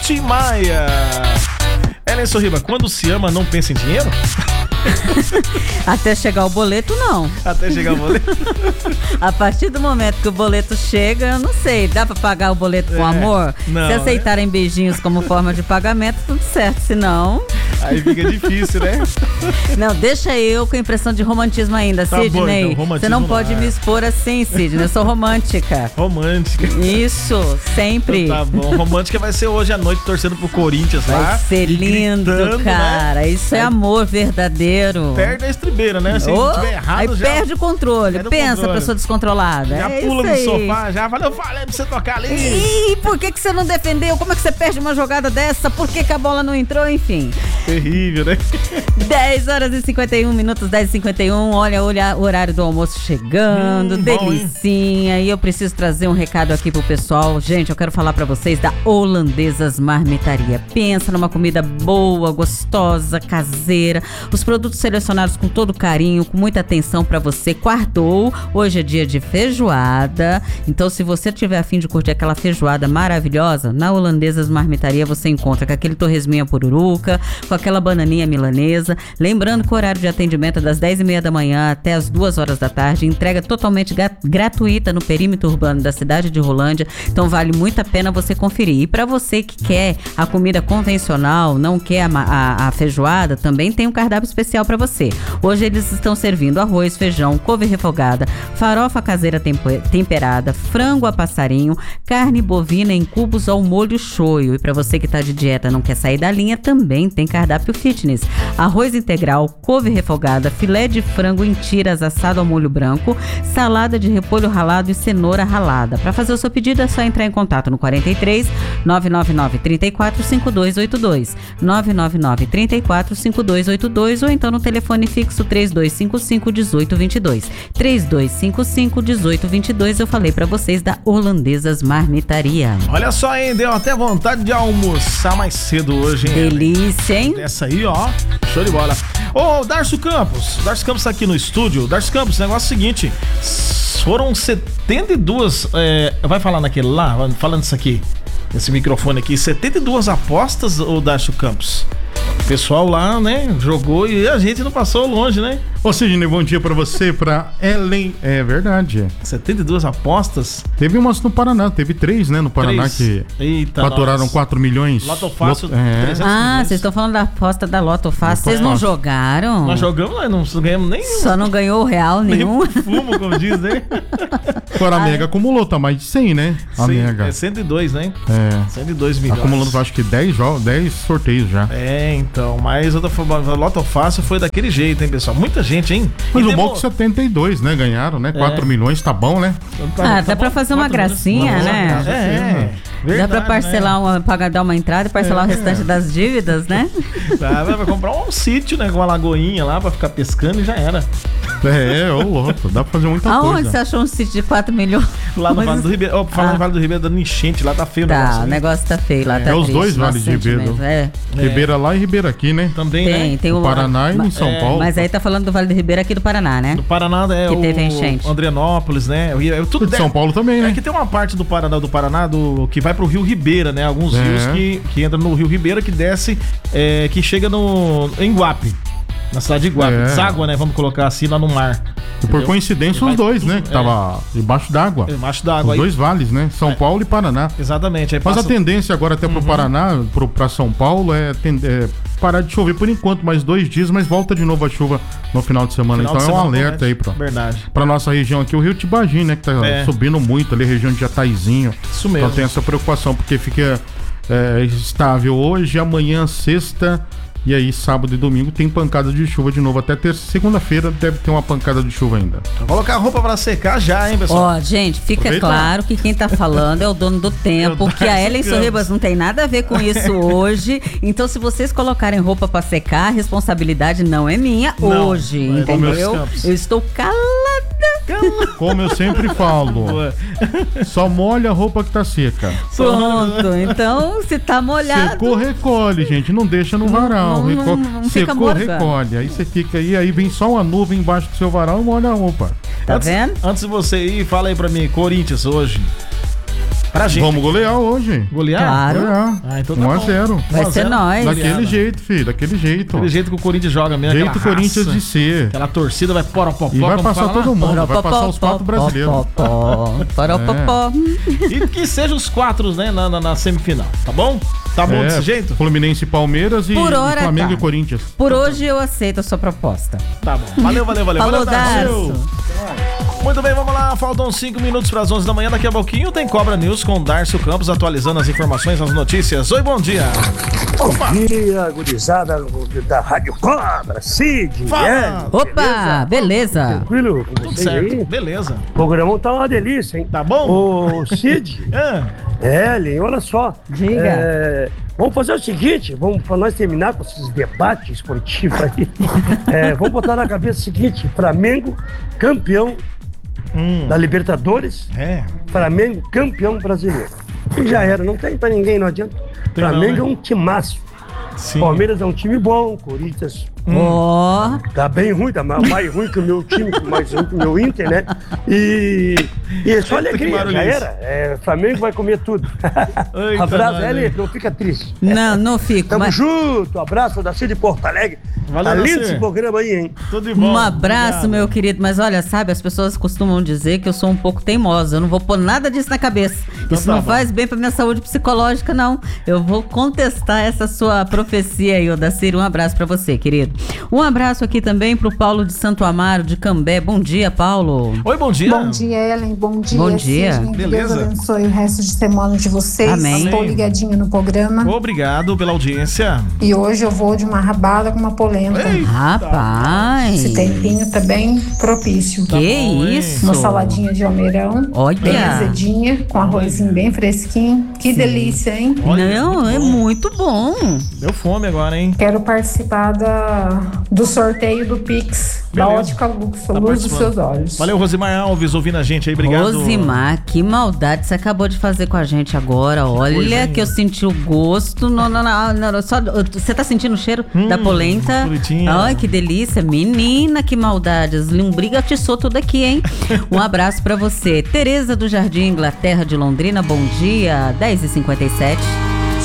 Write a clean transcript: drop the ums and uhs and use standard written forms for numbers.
Tim Maia. Ellen Sorriba, quando se ama, não pensa em dinheiro? Até chegar o boleto, não. Até chegar o boleto? A partir do momento que o boleto chega, eu não sei, dá pra pagar o boleto com amor? Não, se aceitarem beijinhos como forma de pagamento, tudo certo, senão... Aí fica difícil, né? Não, deixa eu com a impressão de romantismo ainda, Tá Sidney. bom, então, romantismo você não pode lá. me expor assim, Sidney, eu sou romântica. Romântica. Isso, sempre. Então tá bom, romântica vai ser hoje à noite torcendo pro Corinthians lá. Vai ser lindo, gritando, cara. né? Isso é amor verdadeiro. Perde a estribeira, né? Se tiver errado, aí já... perde o controle. Perde o Pensa, controle. pessoa descontrolada. Já é pula isso no aí. sofá, já fala, eu falei pra você tocar ali. Ih, por que você não defendeu? Como é que você perde uma jogada dessa? Por que a bola não entrou? Enfim. Terrível, né? 10 horas e 51 minutos, 10h51. Olha o horário do almoço chegando. Bom, delicinha. E eu preciso trazer um recado aqui pro pessoal. Gente, eu quero falar pra vocês da Holandesas Marmitaria. Pensa numa comida boa, gostosa, caseira. Os produtos selecionados com todo carinho, com muita atenção pra você. Quartou. Hoje é dia de feijoada. Então, se você tiver a fim de curtir aquela feijoada maravilhosa, na Holandesas Marmitaria você encontra com aquele torresminho à pururuca, com aquela bananinha milanesa. Lembrando que o horário de atendimento é das 10h30 da manhã até as 2 horas da tarde. Entrega totalmente gratuita no perímetro urbano da cidade de Rolândia. Então vale muito a pena você conferir. E para você que quer a comida convencional, não quer a feijoada, também tem um cardápio especial para você. Hoje eles estão servindo arroz, feijão, couve refogada, farofa caseira temperada, frango a passarinho, carne bovina em cubos ao molho shoyu. E para você que tá de dieta, não quer sair da linha, também tem cardápio fitness. Arroz integral, couve refogada, filé de frango em tiras assado ao molho branco, salada de repolho ralado e cenoura ralada. Para fazer o seu pedido é só entrar em contato no 43 999 34 5282, 999 34 5282 ou então no telefone fixo 3255 1822. 3255 1822. Eu falei para vocês da Holandesas Marmitaria. Olha só, hein? Deu até vontade de almoçar mais cedo hoje, hein? Delícia, hein? Essa aí, ó. Show de bola. Ô, Darcio Campos. Darcio Campos tá aqui no estúdio. Darcio Campos, negócio é o seguinte. Foram 72... vai falar naquele lá? Falando isso aqui. Esse microfone aqui. 72 apostas, ô Darcio Campos. O pessoal lá, né, jogou e a gente não passou longe, né? Ô Sidney, bom dia pra você, pra Ellen. É verdade. 72 apostas? Teve umas no Paraná, teve 3, né, no Paraná 3. Que faturaram 4 milhões. Loto Fácil, 300 milhões. Vocês estão falando da aposta da Loto Fácil. Vocês não jogaram? Nós jogamos, nós não ganhamos nem... Só não ganhou real nenhum? Nem fumo, como diz, né? Agora a Mega acumulou, tá mais de 100, né? A Mega. É 102, né? 102 milhões. Acumulando, acho que 10 sorteios já. Então, mas a Loto Fácil foi daquele jeito, hein, pessoal? Muita gente, hein? Mas o bom que 72, né? Ganharam, né? 4 milhões, tá bom, né? Dá pra fazer uma gracinha, né? Verdade, dá pra parcelar, dar uma entrada e parcelar o restante das dívidas, né? Vai comprar um sítio, né? Com uma lagoinha lá pra ficar pescando e já era. Ô louco, dá pra fazer muita coisa. Aonde você achou um sítio de 4 milhões? Lá no Vale do Ribeiro. Falando no Vale do Ribeiro, dando enchente, lá tá feio o negócio. O negócio tá feio lá, tá os dois vales de Ribeiro. Ribeira lá e Ribeira aqui, né? Também, tem o Paraná e em São Paulo. Mas aí tá falando do Vale do Ribeiro aqui do Paraná, né? Do Paraná que teve enchente. Andrianópolis, né? Tudo de São Paulo também, né? Aqui tem uma parte do Paraná que vai pro Rio Ribeira, né? Alguns rios que entram no Rio Ribeira, que desce, que chega em Guape. Na cidade de Guape. Deságua, né? Vamos colocar assim lá no mar. E por coincidência os dois, né? Que tava debaixo d'água. Debaixo d'água. Os dois vales, né? São Paulo e Paraná. Exatamente. Aí Mas a tendência agora até pro Paraná, pra São Paulo, é parar de chover por enquanto, mais 2 dias, mas volta de novo a chuva no final de semana. Então é um alerta aí pra nossa região aqui, o Rio Tibagi, né? Que tá subindo muito ali, região de Jataizinho. Isso mesmo. Então tem essa preocupação, porque fica estável hoje, amanhã, sexta. E aí, sábado e domingo tem pancada de chuva de novo. Até segunda-feira deve ter uma pancada de chuva ainda. Vou colocar a roupa pra secar já, hein, pessoal? Gente, fica claro que quem tá falando é o dono do tempo, que a Ellen Sorribas não tem nada a ver com isso hoje. Então, se vocês colocarem roupa pra secar, a responsabilidade não é minha hoje, entendeu? Eu estou calada. Como eu sempre falo, só molha a roupa que tá seca. Pronto, então se tá molhado... Secou, recolhe, gente, não deixa no varal. Secou, recolhe. Aí você fica aí vem só uma nuvem embaixo do seu varal e molha a roupa. Tá vendo? Antes de você ir, fala aí pra mim, Corinthians hoje. Pra gente. Vamos golear hoje. Golear? Claro. Golear. Então tá 1-0. Vai ser nós. Daquele jeito, filho. Daquele jeito. Aquele jeito que o Corinthians joga mesmo. Jeito Corinthians de ser. Aquela torcida vai poró-popó. E vai passar todo mundo. Vai passar os 4 brasileiros. Poró-popó. E que sejam os 4, né, na semifinal. Tá bom? Tá bom desse jeito? Fluminense e Palmeiras e Flamengo e Corinthians. Por hoje eu aceito a sua proposta. Tá bom. Valeu. Falou, Darcio. Muito bem, vamos lá. Faltam 5 minutos para as 11 da manhã. Daqui a pouquinho tem Cobra News com Darcio Campos atualizando as informações, as notícias. Oi, bom dia. Bom dia, gurizada da Rádio Cobra, Cid. Opa, beleza. Tranquilo com Tudo vocês certo, aí? beleza. O programa tá uma delícia, hein? Tá bom? Ô, Cid. Lin, olha só. Diga. Vamos fazer o seguinte, para nós terminar com esses debates esportivos aí, vamos botar na cabeça o seguinte: Flamengo campeão da Libertadores, Flamengo campeão brasileiro. E já era, não tem pra ninguém, não adianta. Flamengo é um timaço. Sim. Palmeiras é um time bom, Corinthians tá bem ruim, tá mais ruim que o meu time, mais ruim que o meu Inter, né? E é só alegria, já era. Flamengo vai comer tudo. Abraço, não fica triste. Não fico. Tamo junto, abraço da Cid de Porto Alegre. Valeu, tá lindo esse programa aí, hein? Tudo de bom. Um abraço, obrigado. meu querido. Mas olha, sabe, as pessoas costumam dizer que eu sou um pouco teimosa. Eu não vou pôr nada disso na cabeça. Então isso não faz bem pra minha saúde psicológica, não. Eu vou contestar essa sua profecia aí, Odacir. Um abraço pra você, querido. Um abraço aqui também pro Paulo de Santo Amaro, de Cambé. Bom dia, Paulo. Oi, bom dia. Bom dia, Ellen. Bom dia. Bom dia. Cid. Beleza. Deus abençoe o resto de semana de vocês. Amém. Estou ligadinho no programa. Obrigado pela audiência. E hoje eu vou de uma rabada com uma polenta. Rapaz. Esse tempinho tá bem propício. Que isso? Uma saladinha de almeirão. Olha. Bem azedinha, com arrozinho bem fresquinho. Que delícia, hein? Não, é muito bom. Deu fome agora, hein? Quero participar do sorteio do Pix da Ótica Lux, a luz dos seus olhos. Valeu, Rosimar Alves, ouvindo a gente aí, obrigado. Rosimar, que maldade você acabou de fazer com a gente agora. Olha que eu senti o gosto. Você tá sentindo o cheiro da polenta? Bonitinha. Ai, que delícia. Menina, que maldade. As lombrigas atiçou tudo aqui, hein? Um abraço pra você. Tereza do Jardim Inglaterra de Londrina, bom dia. 10h57.